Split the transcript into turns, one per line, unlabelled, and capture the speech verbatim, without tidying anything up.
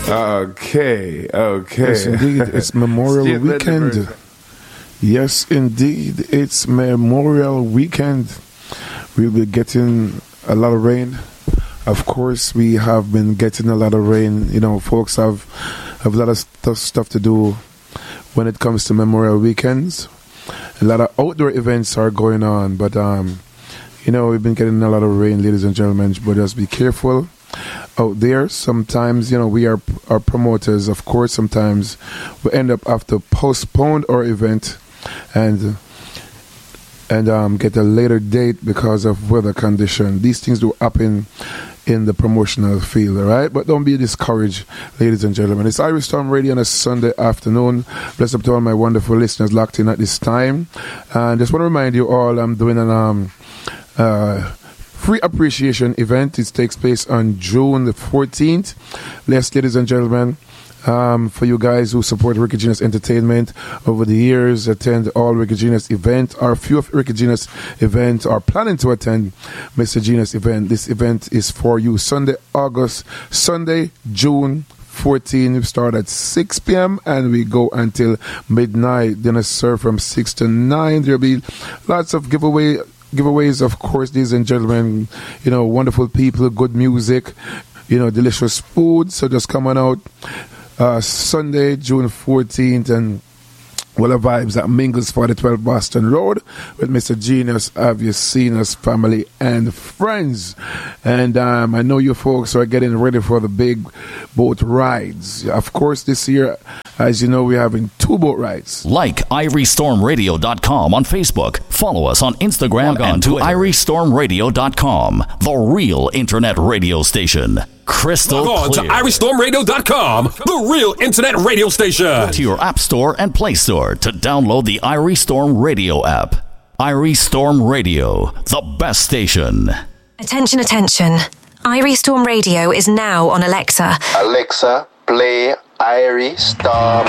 Okay, okay.
Yes, indeed. It's Memorial Weekend. Yes, indeed. It's Memorial Weekend. We'll be getting a lot of rain. Of course, we have been getting a lot of rain. You know, folks have, have a lot of stuff, stuff to do when it comes to Memorial Weekends. A lot of outdoor events are going on, but, um, you know, we've been getting a lot of rain, ladies and gentlemen, but just be careful out there. Sometimes, you know, we are, are promoters, of course. Sometimes we end up have to postpone our event and and um, get a later date because of weather condition. These things do happen in the promotional field, all right? But don't be discouraged, ladies and gentlemen. It's Irish Storm Radio on a Sunday afternoon. Bless up to all my wonderful listeners locked in at this time. And just want to remind you all, I'm doing an um, uh, free appreciation event. It takes place on June the fourteenth. Yes, ladies and gentlemen, Um, for you guys who support Ricky Genius Entertainment over the years, attend all Ricky Genius events, or few of Ricky Genius events, are planning to attend Mister Genius event. This event is for you. Sunday, August, Sunday, June fourteenth. We start at six p.m. and we go until midnight. Dinner served from six to nine. There'll be lots of giveaway giveaways, of course, ladies and gentlemen. You know, wonderful people, good music, you know, delicious food. So just come on out. Uh, Sunday, June fourteenth, and well, the vibes at Mingles for the twelve Boston Road with Mister Genius. Have you seen us, family and friends? And um, I know you folks are getting ready for the big boat rides. Of course, this year, as you know, we're having two boat rides.
Like Irie Storm Radio dot com on Facebook. Follow us on Instagram
Log on
and to
Twitter.
Irie Storm Radio dot com, the real internet radio station. Crystal
Log on
clear.
to Irish Storm Radio dot com, the real internet radio station.
To your App Store and Play Store to download the Irie Storm Radio app. Irie Storm Radio, the best station.
Attention, attention. Irie Storm Radio is now on Alexa.
Alexa, play Irie Storm